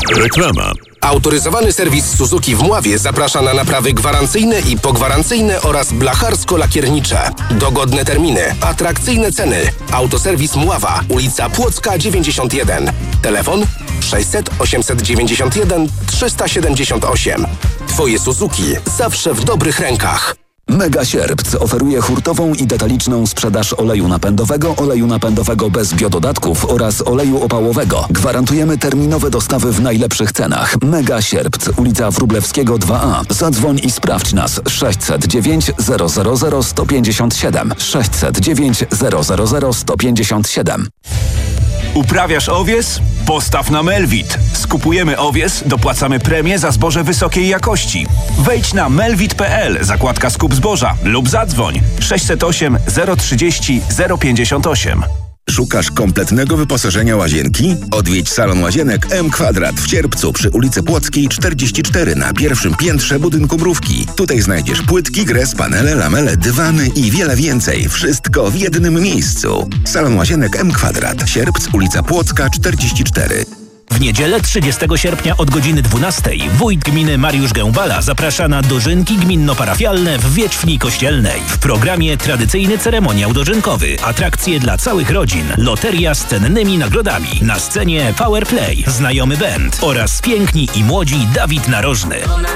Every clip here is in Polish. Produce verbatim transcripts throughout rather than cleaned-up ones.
Reklama. Autoryzowany serwis Suzuki w Mławie zaprasza na naprawy gwarancyjne i pogwarancyjne oraz blacharsko-lakiernicze. Dogodne terminy, atrakcyjne ceny. Autoserwis Mława, ulica Płocka dziewięćdziesiąt jeden. Telefon sześćset osiemset dziewięćdziesiąt jeden trzysta siedemdziesiąt osiem. Twoje Suzuki zawsze w dobrych rękach. Mega Sierpc oferuje hurtową i detaliczną sprzedaż oleju napędowego, oleju napędowego bez biododatków oraz oleju opałowego. Gwarantujemy terminowe dostawy w najlepszych cenach. Mega Sierpc, ulica Wróblewskiego dwa A. Zadzwoń i sprawdź nas. sześćset dziewięć zero zero zero sto pięćdziesiąt siedem. sześćset dziewięć zero zero zero sto pięćdziesiąt siedem. Uprawiasz owies? Postaw na Melvit. Skupujemy owies, dopłacamy premię za zboże wysokiej jakości. Wejdź na melvit kropka p l, zakładka skup zboża lub zadzwoń sześćset osiem zero trzydzieści zero pięćdziesiąt osiem. Szukasz kompletnego wyposażenia łazienki? Odwiedź salon łazienek M Kwadrat w Sierpcu przy ulicy Płockiej czterdzieści cztery na pierwszym piętrze budynku Mrówki. Tutaj znajdziesz płytki, gres, panele, lamele, dywany i wiele więcej. Wszystko w jednym miejscu. Salon łazienek M Kwadrat. Sierpc, ulica Płocka czterdzieści cztery. W niedzielę trzydziestego sierpnia od godziny dwunastej wójt gminy Mariusz Gębala zaprasza na dożynki gminno-parafialne w Wierzchni Kościelnej. W programie tradycyjny ceremoniał dożynkowy, atrakcje dla całych rodzin, loteria z cennymi nagrodami, na scenie Power Play, znajomy band oraz piękni i młodzi Dawid Narożny.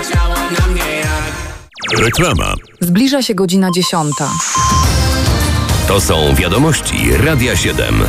Reklama. Zbliża się godzina dziesiąta. To są wiadomości Radia siedem.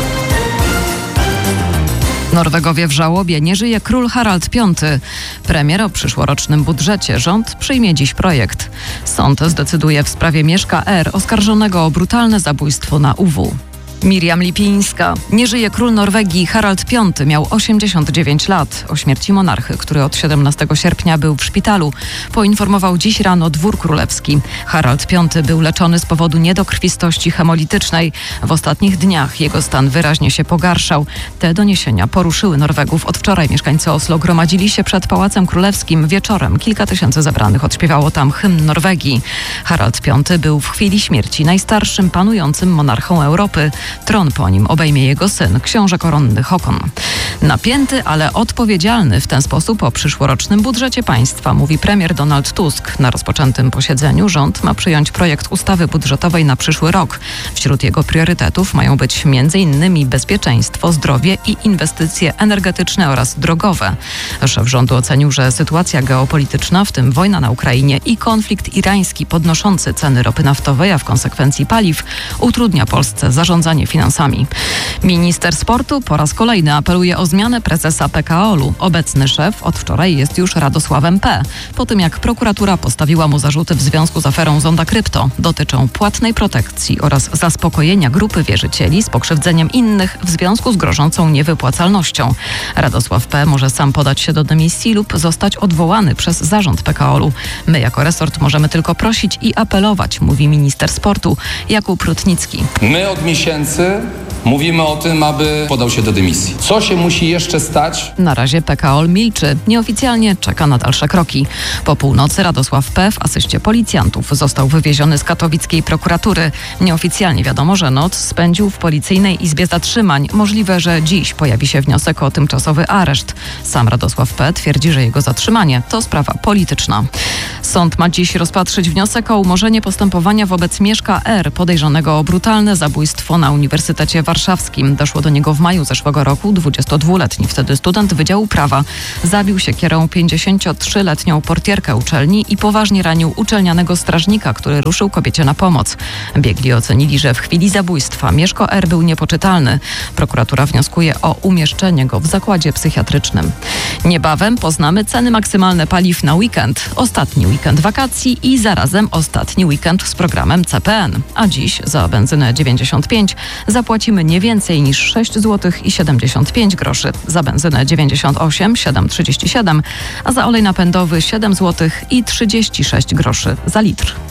Norwegowie w żałobie. Nie żyje król Harald piąty. Premier o przyszłorocznym budżecie. Rząd przyjmie dziś projekt. Sąd zdecyduje w sprawie Mieszka R. oskarżonego o brutalne zabójstwo na U W. Miriam Lipińska. Nie żyje król Norwegii Harald piąty. Miał osiemdziesiąt dziewięć lat. O śmierci monarchy, który od siedemnastego sierpnia był w szpitalu, poinformował dziś rano dwór królewski. Harald piąty był leczony z powodu niedokrwistości hemolitycznej. W ostatnich dniach jego stan wyraźnie się pogarszał. Te doniesienia poruszyły Norwegów. Od wczoraj mieszkańcy Oslo gromadzili się przed Pałacem Królewskim. Wieczorem kilka tysięcy zebranych odśpiewało tam hymn Norwegii. Harald piąty był w chwili śmierci najstarszym panującym monarchą Europy. Tron po nim obejmie jego syn, książę koronny Håkon. Napięty, ale odpowiedzialny w ten sposób o przyszłorocznym budżecie państwa, mówi premier Donald Tusk. Na rozpoczętym posiedzeniu rząd ma przyjąć projekt ustawy budżetowej na przyszły rok. Wśród jego priorytetów mają być między innymi bezpieczeństwo, zdrowie i inwestycje energetyczne oraz drogowe. Szef rządu ocenił, że sytuacja geopolityczna, w tym wojna na Ukrainie i konflikt irański podnoszący ceny ropy naftowej, a w konsekwencji paliw, utrudnia Polsce zarządzanie finansami. Minister sportu po raz kolejny apeluje o zmianę prezesa P K O L-u. Obecny szef od wczoraj jest już Radosławem P. Po tym jak prokuratura postawiła mu zarzuty w związku z aferą Zonda Krypto. Dotyczą płatnej protekcji oraz zaspokojenia grupy wierzycieli z pokrzywdzeniem innych w związku z grożącą niewypłacalnością. Radosław P. może sam podać się do dymisji lub zostać odwołany przez zarząd P K O L-u. My jako resort możemy tylko prosić i apelować, mówi minister sportu Jakub Rutnicki. My od miesięcy mówimy o tym, aby podał się do dymisji. Co się musi jeszcze stać? Na razie P K O L milczy. Nieoficjalnie czeka na dalsze kroki. Po północy Radosław P. w asyście policjantów został wywieziony z katowickiej prokuratury. Nieoficjalnie wiadomo, że noc spędził w policyjnej izbie zatrzymań. Możliwe, że dziś pojawi się wniosek o tymczasowy areszt. Sam Radosław P. twierdzi, że jego zatrzymanie to sprawa polityczna. Sąd ma dziś rozpatrzyć wniosek o umorzenie postępowania wobec Mieszka R. podejrzanego o brutalne zabójstwo na Uniwersytecie Warszawskim. Doszło do niego w maju zeszłego roku. dwudziestodwuletni wtedy student Wydziału Prawa zabił siekierą pięćdziesięciotrzyletnią portierkę uczelni i poważnie ranił uczelnianego strażnika, który ruszył kobiecie na pomoc. Biegli ocenili, że w chwili zabójstwa Mieszko R. był niepoczytalny. Prokuratura wnioskuje o umieszczenie go w zakładzie psychiatrycznym. Niebawem poznamy ceny maksymalne paliw na weekend. Ostatni weekend wakacji i zarazem ostatni weekend z programem C P N. A dziś za benzynę dziewięćdziesiąt pięć zapłacimy nie więcej niż sześć złotych i siedemdziesiąt pięć groszy. Za benzynę dziewięćdziesiąt osiem siedem trzydzieści siedem, a za olej napędowy siedem złotych i trzydzieści sześć groszy za litr.